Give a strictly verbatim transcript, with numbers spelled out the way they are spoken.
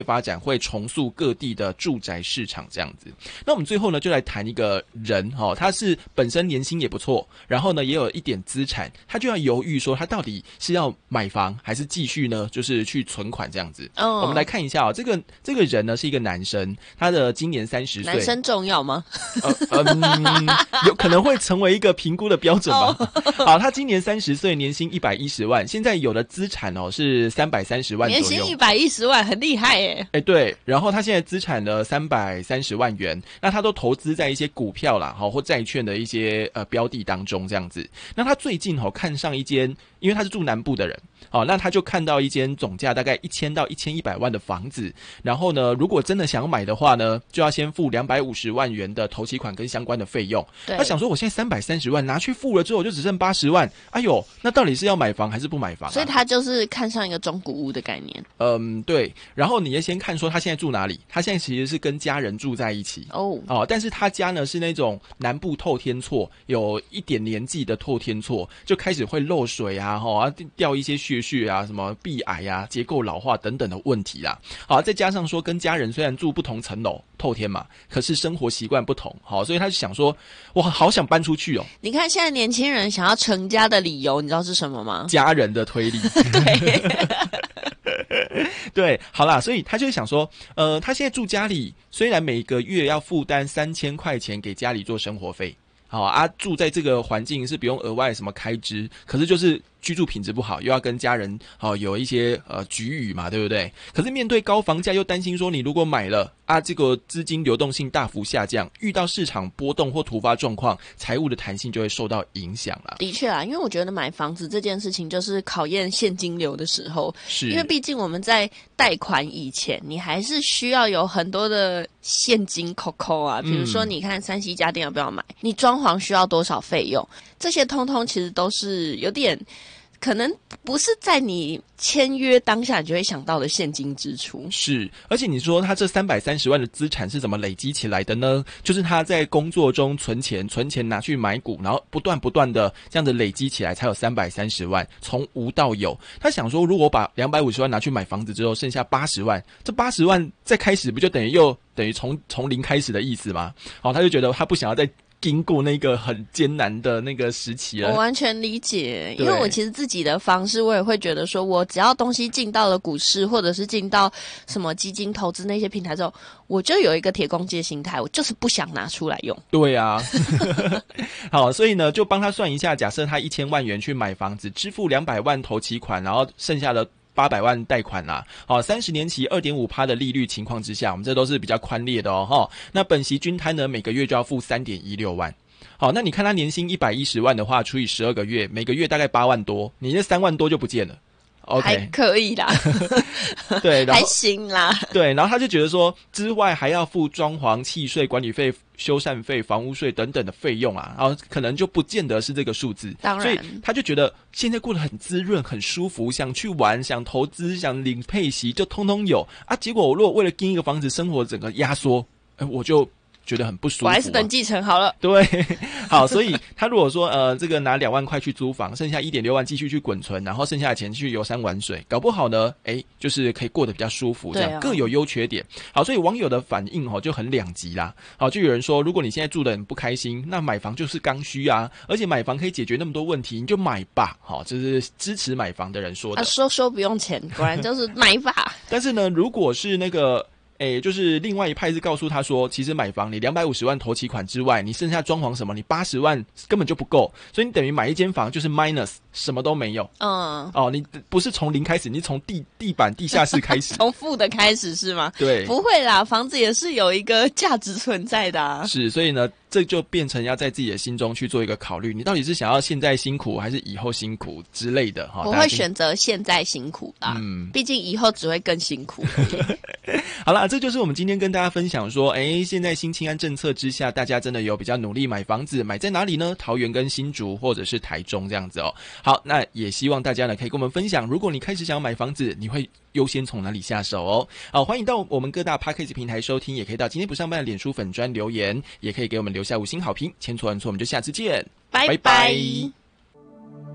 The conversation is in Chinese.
发展会重塑各地的住宅市场这样子。那我们最后呢，就来谈一个人哦，他是本身年薪也不错，然后呢也有一点资产，他就要犹豫说他到底是要买房还是继续呢，就是去存款这样子。哦，我们来看一下哦，这个这个人呢是一个男生，他的今年三十岁。 男生重要吗？ 呃嗯，有可能会成为一个评估的标准吧。哦、好，他今年三十岁，年薪一百一十万，现在有的资产哦是三百三十万左右。 年薪一百一十万，很厉害耶。 哎，对，然后他现在资产呢三百三十万元，那他都投资在一些股票啦，好或债券的一些呃标的当中这样子。那他最近哦看上一间，因为他是住南部的人，哦，那他就看到一间总价大概一千到一千一百万的房子，然后呢，如果真的想买的话呢，就要先付两百五十万元的头期款跟相关的费用。他想说，我现在三百三十万拿去付了之后，就只剩八十万，哎呦，那到底是要买房还是不买房、啊？ 所以他就是看上一个中古屋的概念。 嗯，对。然后你也先看说他现在住哪里，他现在其实是跟家人住在一起哦哦，但是他家呢是那种南部透天厝，有一点年纪的透天厝，就开始会漏水啊，哈、哦，掉一些屑屑啊，什么壁癌啊、结构老化等等的问题啦。好，再加上说跟家人虽然住不同层楼，透天嘛，可是生活习惯不同，好，所以他就想说，我好想搬出去哦。 你看现在年轻人想要成家的理由，你知道是什么吗？ 家人的推力。对。对，好啦，所以他就想说，呃，他现在住家里，虽然每个月要负担三千块钱给家里做生活费，好啊，住在这个环境是不用额外什么开支，可是就是居住品质不好，又要跟家人好、哦、有一些呃局龉嘛，对不对？可是面对高房价，又担心说你如果买了啊，这个资金流动性大幅下降，遇到市场波动或突发状况，财务的弹性就会受到影响啦。 的确啊，因为我觉得买房子这件事情就是考验现金流的时候，是因为毕竟我们在贷款以前，你还是需要有很多的现金扣扣啊，比如说你看三 C 家电要不要买，你装潢需要多少费用，这些通通其实都是有点可能不是在你签约当下你就会想到的现金支出。 是，而且你说他这三百三十万的资产是怎么累积起来的呢？就是他在工作中存钱，存钱拿去买股，然后不断不断的这样子累积起来，才有三百三十万，从无到有。他想说，如果把两百五十万拿去买房子之后，剩下八十万，这八十万再开始，不就等于又等于从从零开始的意思吗？好，他就觉得他不想要再经过那个很艰难的那个时期了。 我完全理解，因为我其实自己的方式，我也会觉得说，我只要东西进到了股市，或者是进到什么基金投资那些平台之后，我就有一个铁公鸡的心态，我就是不想拿出来用。 对啊，好，所以呢，就帮他算一下，假设他一千万元去买房子，支付两百万头期款，然后剩下的八百万贷款啦、啊，好，三十年期 二点五趴 的利率情况之下，我们这都是比较宽烈的哦，哈。那本息均摊呢，每个月就要付 三点一六万。好，那你看他年薪一百一十万的话，除以十二个月，每个月大概八万多，你那三万多就不见了。OK， 还可以啦， 对，然后还行啦， 对，然后他就觉得说，之外还要付装潢、契税、管理费、修缮费、房屋税等等的费用啊，然后可能就不见得是这个数字。 当然， 所以他就觉得现在过得很滋润、很舒服，想去玩、想投资、想领配息，就通通有啊。结果我如果为了跟一个房子生活整个压缩，呃，我就觉得很不舒服、啊， 我还是等继承好了。 对，好，所以他如果说呃，这个拿两万块去租房，剩下一点六万继续去滚存，然后剩下的钱去游山玩水，搞不好呢，哎，就是可以过得比较舒服，这样、啊、各有优缺点。好，所以网友的反应哦就很两极啦。好，就有人说，如果你现在住得很不开心，那买房就是刚需啊，而且买房可以解决那么多问题，你就买吧。好，这是支持买房的人说的。 啊，说说不用钱，果然就是买吧。 但是呢，如果是那个。诶，就是另外一派是告诉他说，其实买房你两百五十万头期款之外，你剩下装潢什么，你八十万根本就不够，所以你等于买一间房就是 minus 什么都没有。嗯，哦，你不是从零开始，你从地地板地下室开始， 从负的开始是吗？ 对， 不会啦，房子也是有一个价值存在的啊。 是，所以呢，这就变成要在自己的心中去做一个考虑，你到底是想要现在辛苦还是以后辛苦之类的哈。 我会选择现在辛苦啦，嗯，毕竟以后只会更辛苦。 好啦，这就是我们今天跟大家分享说，诶，现在新青安政策之下，大家真的有比较努力买房子，买在哪里呢？桃园跟新竹或者是台中这样子哦。好，那也希望大家呢可以跟我们分享，如果你开始想要买房子，你会优先从哪里下手哦？好，欢迎到我们各大 Podcast 平台收听，也可以到今天不上班的脸书粉专留言，也可以给我们留下五星好评。千错万错，我们就下次见， 拜拜。拜拜。